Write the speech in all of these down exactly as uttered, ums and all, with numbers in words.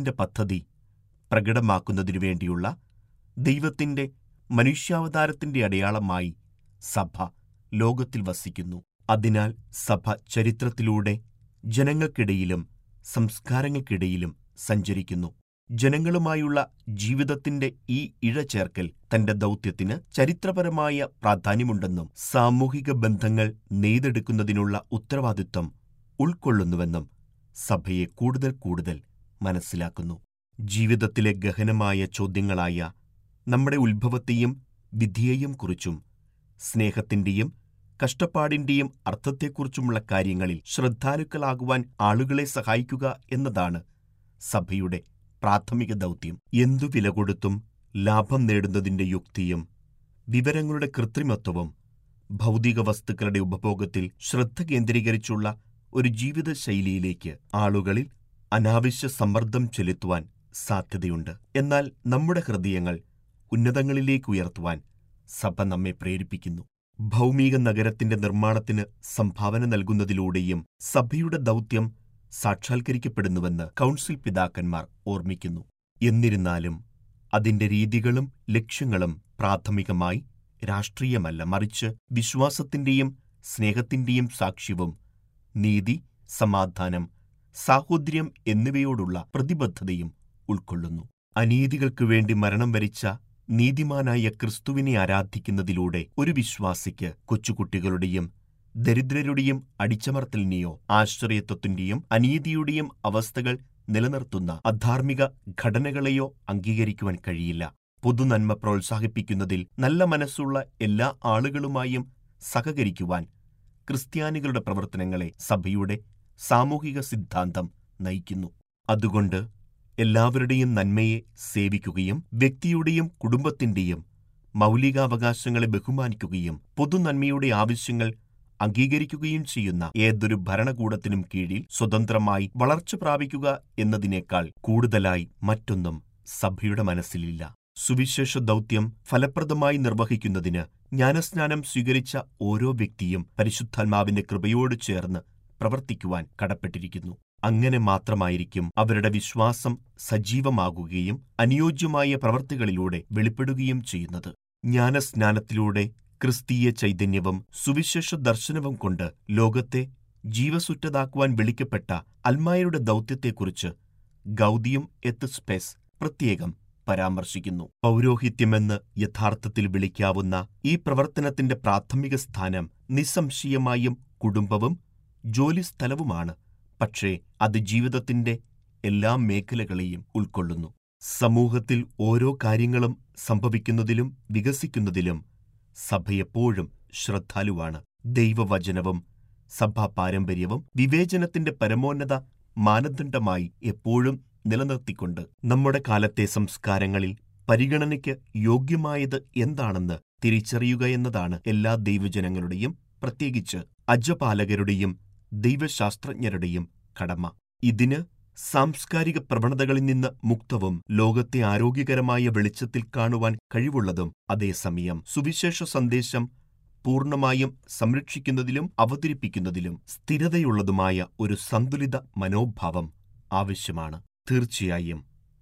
ദൈവത്തിന്റെ പദ്ധതി പ്രകടമാക്കുന്നതിനു വേണ്ടിയുള്ള ദൈവത്തിന്റെ മനുഷ്യാവതാരത്തിന്റെ അടയാളമായി സഭ ലോകത്തിൽ വസിക്കുന്നു. അതിനാൽ സഭ ചരിത്രത്തിലൂടെ ജനങ്ങൾക്കിടയിലും സംസ്കാരങ്ങൾക്കിടയിലും സഞ്ചരിക്കുന്നു. ജനങ്ങളുമായുള്ള ജീവിതത്തിന്റെ ഈ ഇഴചേർക്കൽ തന്റെ ദൗത്യത്തിന് ചരിത്രപരമായ പ്രാധാന്യമുണ്ടെന്നും സാമൂഹിക ബന്ധങ്ങൾ നെയ്തെടുക്കുന്നതിനുള്ള ഉത്തരവാദിത്വം ഉൾക്കൊള്ളുന്നുവെന്നും സഭയെ കൂടുതൽ കൂടുതൽ മനസ്സിലാക്കുന്നു. ജീവിതത്തിലെ ഗഹനമായ ചോദ്യങ്ങളായ നമ്മുടെ ഉത്ഭവത്തെയും വിധിയെയും കുറിച്ചും സ്നേഹത്തിന്റെയും കഷ്ടപ്പാടിന്റെയും അർത്ഥത്തെക്കുറിച്ചുമുള്ള കാര്യങ്ങളിൽ ശ്രദ്ധാലുക്കളാകുവാൻ ആളുകളെ സഹായിക്കുക എന്നതാണ് സഭയുടെ പ്രാഥമിക ദൗത്യം. എന്തു വില കൊടുത്തും ലാഭം നേടുന്നതിന്റെ യുക്തിയും വിവരങ്ങളുടെ കൃത്രിമത്വവും ഭൗതിക വസ്തുക്കളുടെ ഉപഭോഗത്തിൽ ശ്രദ്ധ കേന്ദ്രീകരിച്ചുള്ള ഒരു ജീവിതശൈലിയിലേക്ക് ആളുകളിൽ അനാവശ്യ സമ്മർദ്ദം ചെലുത്തുവാൻ സാധ്യതയുണ്ട്. എന്നാൽ നമ്മുടെ ഹൃദയങ്ങൾ ഉന്നതങ്ങളിലേക്ക് ഉയർത്തുവാൻ സഭ നമ്മെ പ്രേരിപ്പിക്കുന്നു. ഭൗമിക നഗരത്തിന്റെ നിർമ്മാണത്തിന് സംഭാവന നൽകുന്നതിലൂടെയും സഭയുടെ ദൗത്യം സാക്ഷാത്കരിക്കപ്പെടുന്നുവെന്ന് കൗൺസിൽ പിതാക്കന്മാർ ഓർമ്മിക്കുന്നു. എന്നിരുന്നാലും അതിന്റെ രീതികളും ലക്ഷ്യങ്ങളും പ്രാഥമികമായി രാഷ്ട്രീയമല്ല, മറിച്ച് വിശ്വാസത്തിന്റെയും സ്നേഹത്തിന്റെയും സാക്ഷ്യവും നീതി, സമാധാനം, സാഹോദര്യം എന്നിവയോടുള്ള പ്രതിബദ്ധതയും ഉൾക്കൊള്ളുന്നു. അനീതികൾക്കു വേണ്ടി മരണം വരിച്ച നീതിമാനായ ക്രിസ്തുവിനെ ആരാധിക്കുന്നതിലൂടെ ഒരു വിശ്വാസിക്ക് കൊച്ചുകുട്ടികളുടെയും ദരിദ്രരുടെയും അടിച്ചമർത്തലിനെയോ ആശ്രയത്വത്തിന്റെയും അനീതിയുടെയും അവസ്ഥകൾ നിലനിർത്തുന്ന അധാർമിക ഘടനകളെയോ അംഗീകരിക്കുവാൻ കഴിയില്ല. പൊതുനന്മ പ്രോത്സാഹിപ്പിക്കുന്നതിൽ നല്ല മനസ്സുള്ള എല്ലാ ആളുകളുമായും സഹകരിക്കുവാൻ ക്രിസ്ത്യാനികളുടെ പ്രവർത്തനങ്ങളെ സഭയുടെ സാമൂഹിക സിദ്ധാന്തം നയിക്കുന്നു. അതുകൊണ്ട് എല്ലാവരുടെയും നന്മയെ സേവിക്കുകയും വ്യക്തിയുടെയും കുടുംബത്തിന്റെയും മൗലികാവകാശങ്ങളെ ബഹുമാനിക്കുകയും പൊതുനന്മയുടെ ആവശ്യങ്ങൾ അംഗീകരിക്കുകയും ചെയ്യുന്ന ഏതൊരു ഭരണകൂടത്തിനും കീഴിൽ സ്വതന്ത്രമായി വളർച്ച പ്രാപിക്കുക എന്നതിനേക്കാൾ കൂടുതലായി മറ്റൊന്നും സഭയുടെ മനസ്സിലില്ല. സുവിശേഷ ദൗത്യം ഫലപ്രദമായി നിർവഹിക്കുന്നതിന് ജ്ഞാനസ്നാനം സ്വീകരിച്ച ഓരോ വ്യക്തിയും പരിശുദ്ധാത്മാവിന്റെ കൃപയോട് ചേർന്ന് പ്രവർത്തിക്കുവാൻ കടപ്പെട്ടിരിക്കുന്നു. അങ്ങനെ മാത്രമായിരിക്കും അവരുടെ വിശ്വാസം സജീവമാകുകയും അനുയോജ്യമായ പ്രവർത്തികളിലൂടെ വെളിപ്പെടുകയും ചെയ്യുന്നത്. ജ്ഞാനസ്നാനത്തിലൂടെ ക്രിസ്തീയ ചൈതന്യവും സുവിശേഷ ദർശനവും കൊണ്ട് ലോകത്തെ ജീവസുറ്റതാക്കുവാൻ വിളിക്കപ്പെട്ട അൽമായരുടെ ദൗത്യത്തെക്കുറിച്ച് ഗൗദിയം എത്ത് സ്പെസ് പ്രത്യേകം പരാമർശിക്കുന്നു. പൗരോഹിത്യമെന്ന് യഥാർത്ഥത്തിൽ വിളിക്കാവുന്ന ഈ പ്രവർത്തനത്തിന്റെ പ്രാഥമിക സ്ഥാനം നിസ്സംശയമായും കുടുംബവും ജോലിസ്ഥലവുമാണ്. പക്ഷേ അത് ജീവിതത്തിന്റെ എല്ലാ മേഖലകളെയും ഉൾക്കൊള്ളുന്നു. സമൂഹത്തിൽ ഓരോ കാര്യങ്ങളും സംഭവിക്കുന്നതിലും വികസിക്കുന്നതിലും സഭയെപ്പോഴും ശ്രദ്ധാലുവാണ്. ദൈവവചനവും സഭാ പാരമ്പര്യവും വിവേചനത്തിന്റെ പരമോന്നത മാനദണ്ഡമായി എപ്പോഴും നിലനിർത്തിക്കൊണ്ട് നമ്മുടെ കാലത്തെ സംസ്കാരങ്ങളിൽ പരിഗണനയ്ക്ക് യോഗ്യമായത് എന്താണെന്ന് തിരിച്ചറിയുക എന്നതാണ് എല്ലാ ദൈവജനങ്ങളുടെയും, പ്രത്യേകിച്ച് അജപാലകരുടെയും ദൈവശാസ്ത്രജ്ഞരുടെയും കടമ. ഇതിന് സാംസ്കാരിക പ്രവണതകളിൽ നിന്ന് മുക്തവും ലോകത്തെ ആരോഗ്യകരമായ വെളിച്ചത്തിൽ കാണുവാൻ കഴിവുള്ളതും അതേസമയം സുവിശേഷ സന്ദേശം പൂർണ്ണമായും സംരക്ഷിക്കുന്നതിലും അവതരിപ്പിക്കുന്നതിലും സ്ഥിരതയുള്ളതുമായ ഒരു സന്തുലിത മനോഭാവം ആവശ്യമാണ്. തീർച്ചയായും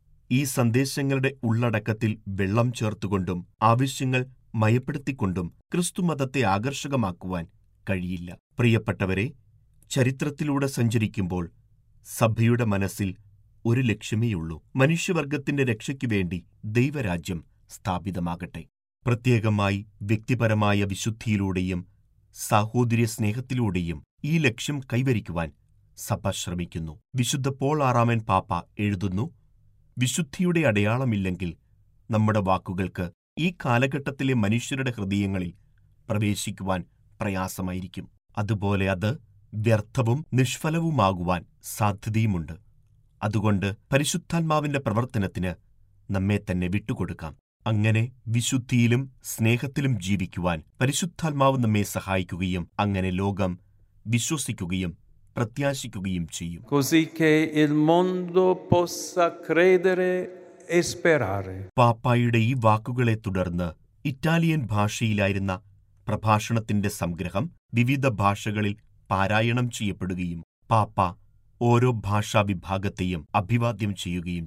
ഈ സന്ദേശങ്ങളുടെ ഉള്ളടക്കത്തിൽ വെള്ളം ചേർത്തുകൊണ്ടും ആവശ്യങ്ങൾ മയപ്പെടുത്തിക്കൊണ്ടും ക്രിസ്തുമതത്തെ ആകർഷകമാക്കുവാൻ കഴിയില്ല. പ്രിയപ്പെട്ടവരെ, ചരിത്രത്തിലൂടെ സഞ്ചരിക്കുമ്പോൾ സഭയുടെ മനസ്സിൽ ഒരു ലക്ഷ്യമേയുള്ളൂ: മനുഷ്യവർഗത്തിന്റെ രക്ഷയ്ക്കുവേണ്ടി ദൈവരാജ്യം സ്ഥാപിതമാകട്ടെ. പ്രത്യേകമായി വ്യക്തിപരമായ വിശുദ്ധിയിലൂടെയും സാഹോദര്യ സ്നേഹത്തിലൂടെയും ഈ ലക്ഷ്യം കൈവരിക്കുവാൻ സഭ ശ്രമിക്കുന്നു. വിശുദ്ധ പോൾ ആറാമൻ പാപ്പ എഴുതുന്നു, വിശുദ്ധിയുടെ അടയാളമില്ലെങ്കിൽ നമ്മുടെ വാക്കുകൾക്ക് ഈ കാലഘട്ടത്തിലെ മനുഷ്യരുടെ ഹൃദയങ്ങളിൽ പ്രവേശിക്കുവാൻ പ്രയാസമായിരിക്കും. അതുപോലെ അത് വ്യർത്ഥവും നിഷ്ഫലവുമാകുവാൻ സാധ്യതയുമുണ്ട്. അതുകൊണ്ട് പരിശുദ്ധാത്മാവിന്റെ പ്രവർത്തനത്തിന് നമ്മെ തന്നെ വിട്ടുകൊടുക്കാം. അങ്ങനെ വിശുദ്ധിയിലും സ്നേഹത്തിലും ജീവിക്കുവാൻ പരിശുദ്ധാത്മാവ് നമ്മെ സഹായിക്കുകയും അങ്ങനെ ലോകം വിശ്വസിക്കുകയും പ്രത്യാശിക്കുകയും ചെയ്യും. Così che il mondo possa credere e sperare. പാപ്പായുടെ ഈ വാക്കുകളെ തുടർന്ന് ഇറ്റാലിയൻ ഭാഷയിലായിരുന്ന പ്രഭാഷണത്തിന്റെ സംഗ്രഹം വിവിധ ഭാഷകളിൽ പാരായണം ചെയ്യപ്പെടുകയും പാപ്പ ഓരോ ഭാഷാ വിഭാഗത്തെയും അഭിവാദ്യം ചെയ്യുകയും